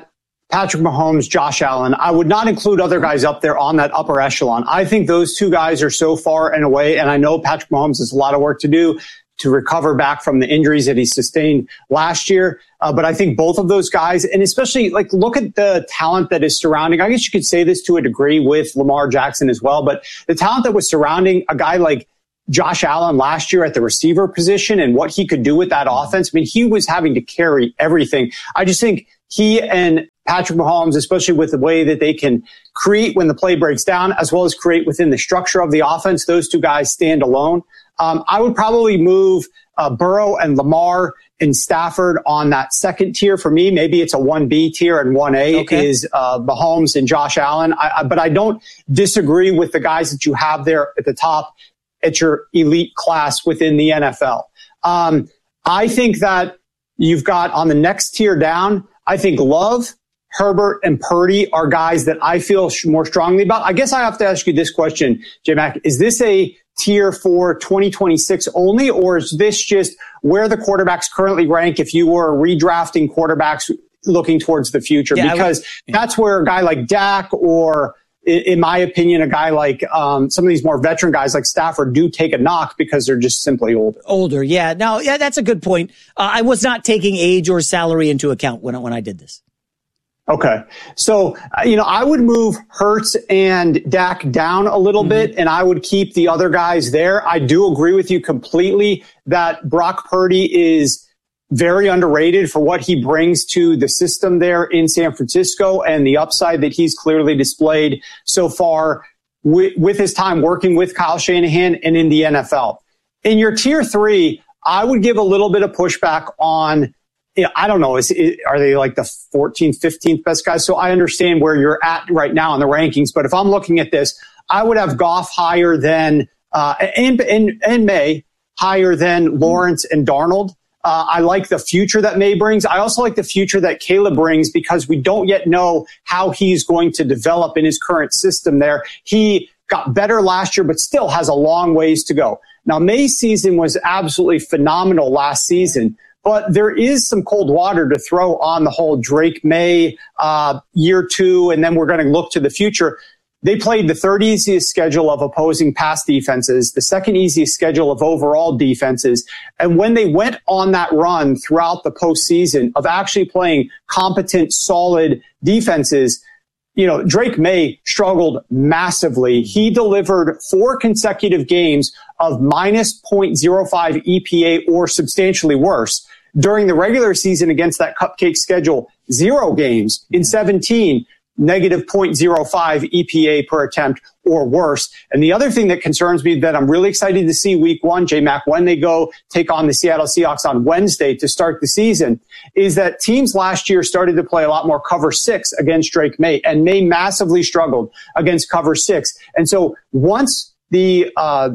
Patrick Mahomes, Josh Allen. I would not include other guys up there on that upper echelon. I think those two guys are so far and away, and I know Patrick Mahomes has a lot of work to do to recover back from the injuries that he sustained last year. Uh, but I think both of those guys, and especially like look at the talent that is surrounding, I guess you could say this to a degree with Lamar Jackson as well, but the talent that was surrounding a guy like Josh Allen last year at the receiver position and what he could do with that offense. I mean, he was having to carry everything. I just think he and Patrick Mahomes, especially with the way that they can create when the play breaks down, as well as create within the structure of the offense, those two guys stand alone. Um, I would probably move uh, Burrow and Lamar and Stafford on that second tier for me. Maybe it's a one B tier, and one A okay. is uh, Mahomes and Josh Allen. I, I, but I don't disagree with the guys that you have there at the top at your elite class within the N F L. Um, I think that you've got on the next tier down, I think Love, Herbert, and Purdy are guys that I feel more strongly about. I guess I have to ask you this question, J-Mac. Is this a tier for twenty twenty-six only, or is this just where the quarterbacks currently rank if you were redrafting quarterbacks looking towards the future? Yeah, because would, yeah. that's where a guy like Dak or, in my opinion, a guy like um, some of these more veteran guys like Stafford do take a knock because they're just simply older. Older, yeah. No, yeah, that's a good point. Uh, I was not taking age or salary into account when, when I did this. Okay. So, you know, I would move Hurts and Dak down a little mm-hmm. bit, and I would keep the other guys there. I do agree with you completely that Brock Purdy is very underrated for what he brings to the system there in San Francisco and the upside that he's clearly displayed so far with, with his time working with Kyle Shanahan and in the N F L. In your tier three, I would give a little bit of pushback on, you know, I don't know, is, is, are they like the fourteenth, fifteenth best guys? So I understand where you're at right now in the rankings, but if I'm looking at this, I would have Goff higher than, uh, and, and, and May higher than Lawrence and Darnold. Uh, I like the future that May brings. I also like the future that Caleb brings because we don't yet know how he's going to develop in his current system there. He got better last year, but still has a long ways to go. Now, May's season was absolutely phenomenal last season, but there is some cold water to throw on the whole Drake May uh, year two, and then we're going to look to the future. They played the third easiest schedule of opposing pass defenses, the second easiest schedule of overall defenses. And when they went on that run throughout the postseason of actually playing competent, solid defenses, you know, Drake May struggled massively. He delivered four consecutive games of minus zero point zero five E P A or substantially worse. During the regular season against that cupcake schedule, zero games in seventeen. Negative zero point zero five E P A per attempt or worse. And the other thing that concerns me that I'm really excited to see week one, J-Mac, when they go take on the Seattle Seahawks on Wednesday to start the season, is that teams last year started to play a lot more cover six against Drake May, and May massively struggled against cover six. And so once the uh,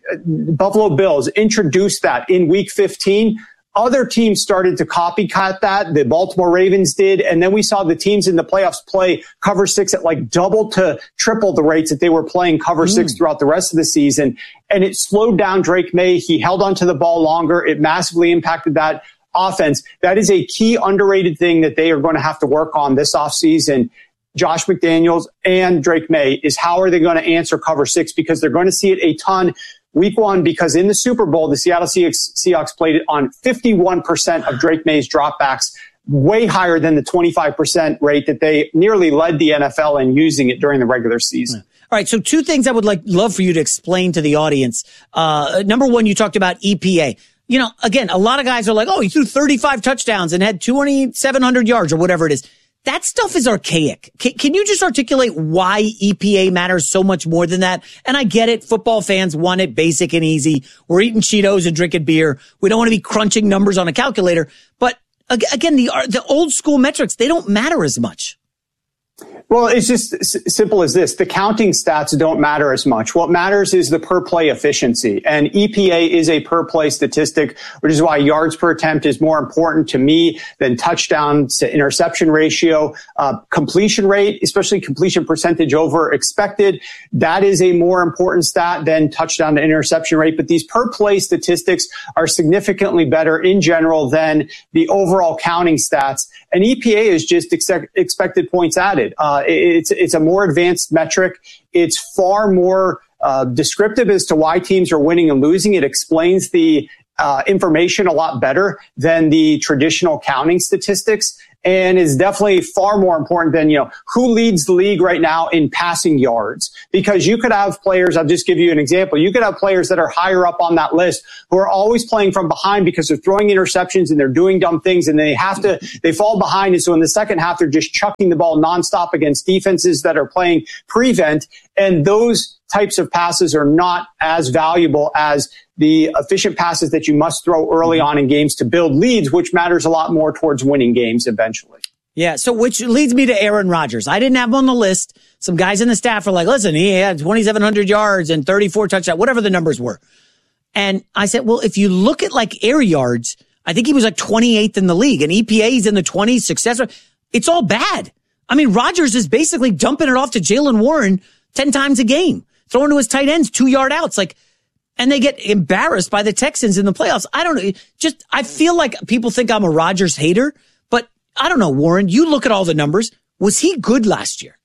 Buffalo Bills introduced that in week fifteen, other teams started to copycat that. The Baltimore Ravens did. And then we saw the teams in the playoffs play cover six at like double to triple the rates that they were playing cover mm. six throughout the rest of the season. And it slowed down Drake May. He held onto the ball longer. It massively impacted that offense. That is a key underrated thing that they are going to have to work on this offseason. Josh McDaniels and Drake May is how are they going to answer cover six, because they're going to see it a ton week one, because in the Super Bowl, the Seattle Seahawks played it on fifty-one percent of Drake May's dropbacks, way higher than the twenty-five percent rate that they nearly led the N F L in using it during the regular season. All right, so two things I would like love for you to explain to the audience. Uh, number one, you talked about E P A. You know, again, a lot of guys are like, oh, he threw thirty-five touchdowns and had twenty-seven hundred yards or whatever it is. That stuff is archaic. Can, can you just articulate why E P A matters so much more than that? And I get it. Football fans want it basic and easy. We're eating Cheetos and drinking beer. We don't want to be crunching numbers on a calculator. But again, the the old school metrics, they don't matter as much. Well, it's just s- simple as this. The counting stats don't matter as much. What matters is the per play efficiency. And E P A is a per play statistic, which is why yards per attempt is more important to me than touchdown to interception ratio. Uh, completion rate, especially completion percentage over expected, that is a more important stat than touchdown to interception rate. But these per play statistics are significantly better in general than the overall counting stats. and E P A is just ex- expected points added. Uh, it's, it's a more advanced metric. It's far more uh, descriptive as to why teams are winning and losing. It explains the uh, information a lot better than the traditional counting statistics, and is definitely far more important than, you know, who leads the league right now in passing yards. Because you could have players, I'll just give you an example. You could have players that are higher up on that list who are always playing from behind because they're throwing interceptions and they're doing dumb things and they have to, they fall behind. And so in the second half, they're just chucking the ball nonstop against defenses that are playing prevent. And those types of passes are not as valuable as the efficient passes that you must throw early on in games to build leads, which matters a lot more towards winning games eventually. Yeah, so which leads me to Aaron Rodgers. I didn't have him on the list. Some guys in the staff are like, listen, he had twenty-seven hundred yards and thirty-four touchdowns, whatever the numbers were. And I said, well, if you look at like air yards, I think he was like twenty-eighth in the league, and E P A is in the twenties, success rate. It's all bad. I mean, Rodgers is basically dumping it off to Jaylen Warren ten times a game, throwing to his tight ends, two yard outs. Like, and they get embarrassed by the Texans in the playoffs. I don't know. Just, I feel like people think I'm a Rodgers hater, but I don't know, Warren, you look at all the numbers. Was he good last year?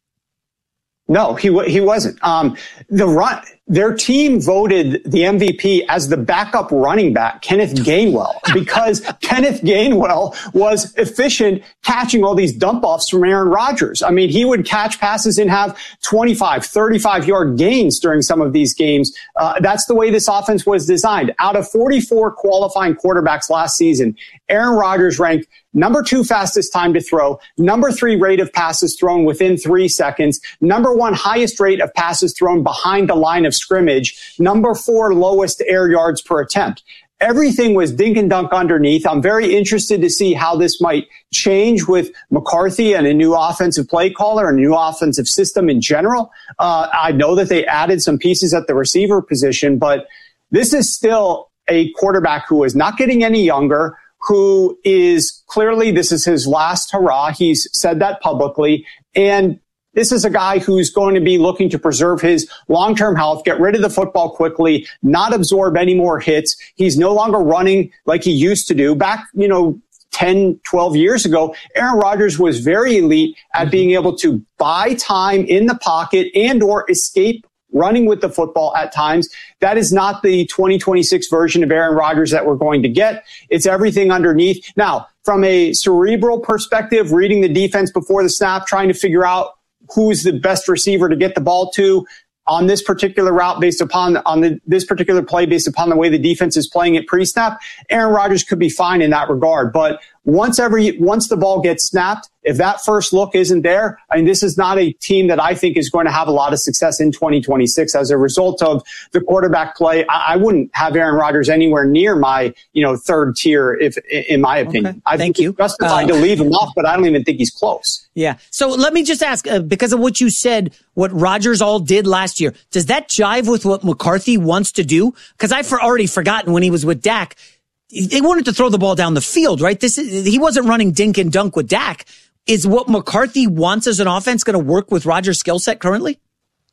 No, he he wasn't. Um, the run, their team voted the M V P as the backup running back, Kenneth Gainwell, because Kenneth Gainwell was efficient catching all these dump offs from Aaron Rodgers. I mean, he would catch passes and have twenty-five, thirty-five yard gains during some of these games. Uh, that's the way this offense was designed. Out of forty-four qualifying quarterbacks last season, Aaron Rodgers ranked number two fastest time to throw, number three rate of passes thrown within three seconds, number one highest rate of passes thrown behind the line of scrimmage, number four lowest air yards per attempt. Everything was dink and dunk underneath. I'm very interested to see how this might change with McCarthy and a new offensive play caller, a new offensive system in general. Uh, I know that they added some pieces at the receiver position, but this is still a quarterback who is not getting any younger, who is clearly, this is his last hurrah. He's said that publicly. And this is a guy who's going to be looking to preserve his long-term health, get rid of the football quickly, not absorb any more hits. He's no longer running like he used to do. Back, you know, ten, twelve years ago, Aaron Rodgers was very elite at being able to buy time in the pocket and or escape running with the football at times. That is not the twenty twenty-six version of Aaron Rodgers that we're going to get. It's everything underneath. Now, from a cerebral perspective, reading the defense before the snap, trying to figure out who's the best receiver to get the ball to on this particular route based upon on the, this particular play based upon the way the defense is playing it pre-snap, Aaron Rodgers could be fine in that regard. But once every once the ball gets snapped, if that first look isn't there, I mean, this is not a team that I think is going to have a lot of success in twenty twenty-six as a result of the quarterback play. I, I wouldn't have Aaron Rodgers anywhere near my, you know, third tier, if in my opinion. Okay. I Thank think you. it's justified uh, to leave him off, but I don't even think he's close. Yeah. So let me just ask, uh, because of what you said, what Rodgers all did last year, does that jive with what McCarthy wants to do? Because I've for already forgotten when he was with Dak. They wanted to throw the ball down the field, right? This is, he wasn't running dink and dunk with Dak. Is what McCarthy wants as an offense going to work with Rodgers' skill set currently?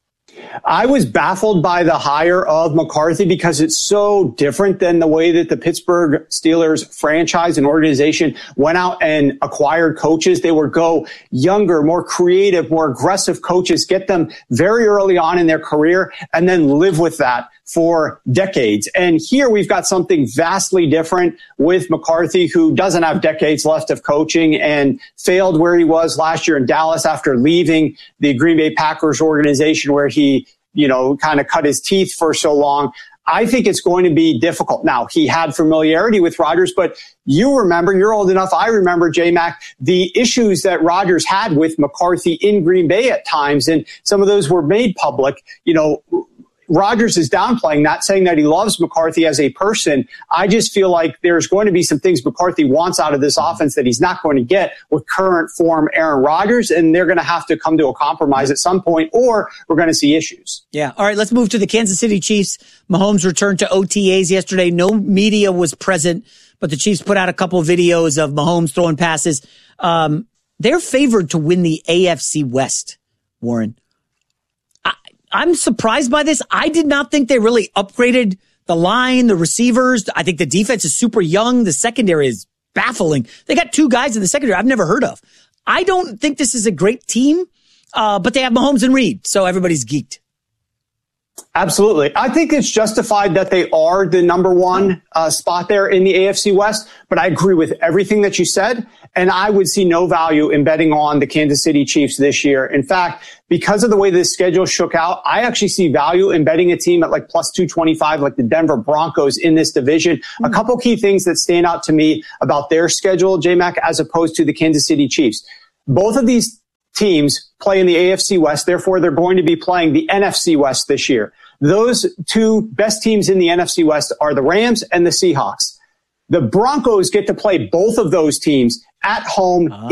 I was baffled by the hire of McCarthy because it's so different than the way that the Pittsburgh Steelers franchise and organization went out and acquired coaches. They would go younger, more creative, more aggressive coaches, get them very early on in their career, and then live with that for decades. And here we've got something vastly different with McCarthy, who doesn't have decades left of coaching and failed where he was last year in Dallas after leaving the Green Bay Packers organization where he, you know, kind of cut his teeth for so long. I think it's going to be difficult. Now, he had familiarity with Rodgers, but you remember, you're old enough, I remember, J-Mac, the issues that Rodgers had with McCarthy in Green Bay at times, and some of those were made public. You know, Rodgers is downplaying, not saying that he loves McCarthy as a person. I just feel like there's going to be some things McCarthy wants out of this offense that he's not going to get with current form Aaron Rodgers, and they're going to have to come to a compromise at some point, or we're going to see issues. Yeah. All right, let's move to the Kansas City Chiefs. Mahomes returned to O T As yesterday. No media was present, but the Chiefs put out a couple of videos of Mahomes throwing passes. Um, they're favored to win the A F C West, Warren. I'm surprised by this. I did not think they really upgraded the line, the receivers. I think the defense is super young. The secondary is baffling. They got two guys in the secondary I've never heard of. I don't think this is a great team, uh, but they have Mahomes and Reed, so everybody's geeked. Absolutely. I think it's justified that they are the number one uh, spot there in the A F C West, but I agree with everything that you said, and I would see no value in betting on the Kansas City Chiefs this year. In fact, because of the way this schedule shook out, I actually see value in betting a team at like plus two twenty-five, like the Denver Broncos in this division. Mm-hmm. A couple key things that stand out to me about their schedule, J-Mac, as opposed to the Kansas City Chiefs. Both of these teams play in the A F C West. Therefore, they're going to be playing the N F C West this year. Those two best teams in the N F C West are the Rams and the Seahawks. The Broncos get to play both of those teams at home. Uh-huh.